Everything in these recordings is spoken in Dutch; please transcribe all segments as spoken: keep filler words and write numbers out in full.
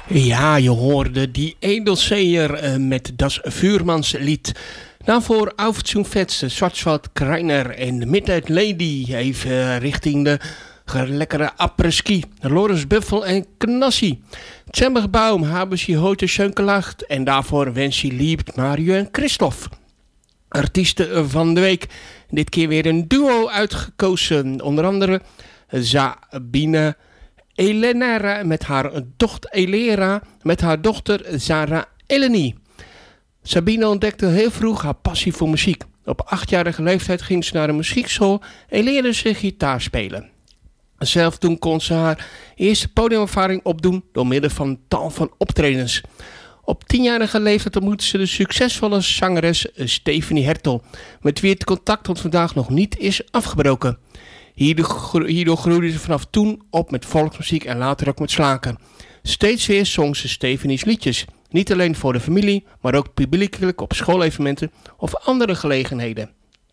Ja, je hoorde die Edelseer uh, met Das Vuurmanslied. Daarvoor Aufzugfest, Schwarzwald Kreiner en Midnight Lady. Even uh, richting de lekkere apres-ski. Loris Buffel en Knassie. Zemmerbaum hebben ze heute schön gelacht. En daarvoor wens je liebt Mario en Christophe. Artiesten van de week. Dit keer weer een duo uitgekozen. Onder andere Sabine Elena met haar dochter Elera met haar dochter Sarah Eleni. Sabine ontdekte heel vroeg haar passie voor muziek. Op achtjarige leeftijd ging ze naar een muziekschool en leerde ze gitaar spelen. Zelf toen kon ze haar eerste podiumervaring opdoen door middel van tal van optredens. Op tienjarige leeftijd ontmoette ze de succesvolle zangeres Stephanie Hertel, met wie het contact tot vandaag nog niet is afgebroken. Hierdoor groeide ze vanaf toen op met volksmuziek en later ook met slager. Steeds weer zong ze Stephanie's liedjes. Niet alleen voor de familie, maar ook publiekelijk op schoolevenementen of andere gelegenheden.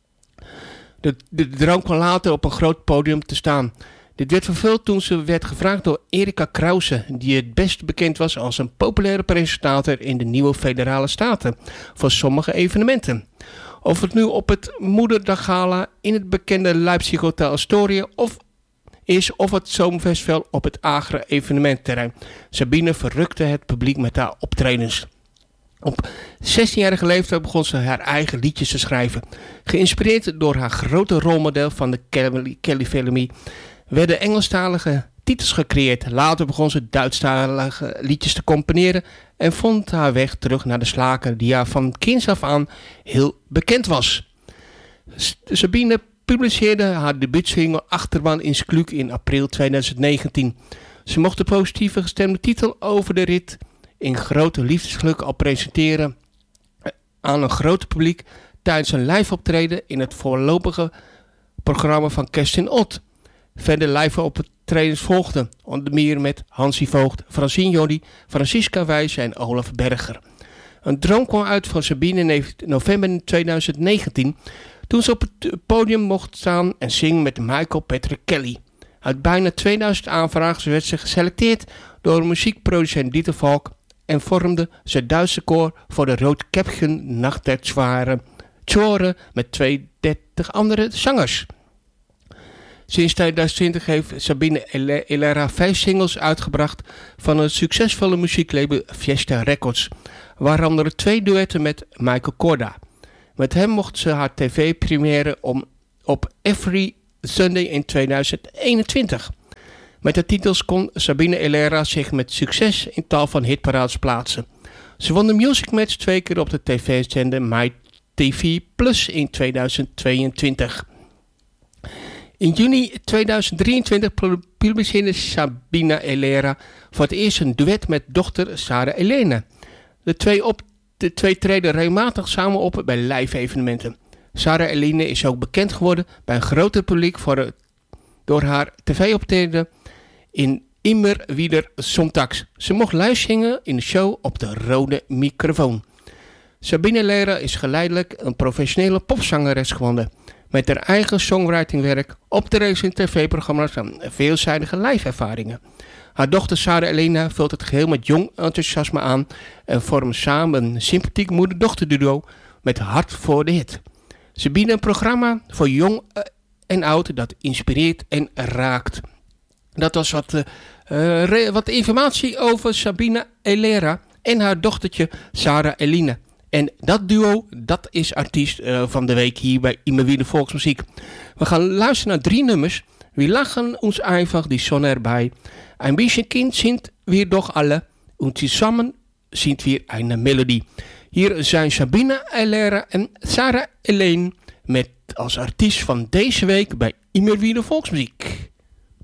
De, de droom kwam later op een groot podium te staan. Dit werd vervuld toen ze werd gevraagd door Erika Krause, die het best bekend was als een populaire presentator in de nieuwe federale staten voor sommige evenementen. Of het nu op het Moederdaggala in het bekende Leipzig Hotel Astoria of is of het Zomerfestival op het Agere evenementterrein. Sabine verrukte het publiek met haar optredens. Op zestienjarige leeftijd begon ze haar eigen liedjes te schrijven. Geïnspireerd door haar grote rolmodel van de Kelly, Kelly Family werden Engelstalige titels gecreëerd. Later begon ze Duitsstalige liedjes te componeren en vond haar weg terug naar de slager die haar van kinds af aan heel bekend was. Sabine publiceerde haar debuutsingle Achterbaan in Skluk in april tweeduizend negentien. Ze mocht de positieve gestemde titel over de rit in grote liefdesgeluk al presenteren aan een groot publiek tijdens een live optreden in het voorlopige programma van Kerstin Ott. Verder live optredens volgden, onder meer met Hansie Voogd, Francine Jordi, Francisca Wijs en Olaf Berger. Een droom kwam uit van Sabine in november tweeduizend negentien, toen ze op het podium mocht staan en zingen met Michael Patrick Kelly. Uit bijna tweeduizend aanvragen werd ze geselecteerd door muziekproducent Dieter Valk en vormde ze het Duitse koor voor de Roodkäppchen Nacht der Zworen met tweeëndertig andere zangers. Sinds tweeduizend twintig heeft Sabine Elera vijf singles uitgebracht van het succesvolle muzieklabel Fiesta Records, waaronder twee duetten met Michael Korda. Met hem mocht ze haar tv-première om, op Every Sunday in tweeduizend eenentwintig. Met de titels kon Sabine Elera zich met succes in tal van hitparades plaatsen. Ze won de Music Match twee keer op de tv-zender MyTV Plus in tweeduizend tweeëntwintig. In juni tweeduizend drieëntwintig publiceerde Sabine Elera voor het eerst een duet met dochter Sarah Elena. De twee, op, de twee treden regelmatig samen op bij live evenementen. Sarah Elena is ook bekend geworden bij een groter publiek voor het, door haar tv-optreden in Immer wieder Sonntags. Ze mocht live zingen in de show op de rode microfoon. Sabine Elera is geleidelijk een professionele popzangeres geworden. Met haar eigen songwritingwerk, optredens in tv-programma's en veelzijdige live-ervaringen. Haar dochter Sarah Elena vult het geheel met jong enthousiasme aan en vormen samen een sympathiek moeder-dochterduo met hart voor de hit. Ze bieden een programma voor jong en oud dat inspireert en raakt. Dat was wat, uh, re- wat informatie over Sabine Elera en haar dochtertje Sarah Elena. En dat duo, dat is artiest uh, van de week hier bij Immer wieder Volksmuziek. We gaan luisteren naar drie nummers. We lachen ons einfach die Sonne erbij. Ein bisschen Kind sind wir doch alle. Und zusammen sind wir eine Melodie. Hier zijn Sabine Elera en Sarah Elaine met als artiest van deze week bij Immer wieder Volksmuziek.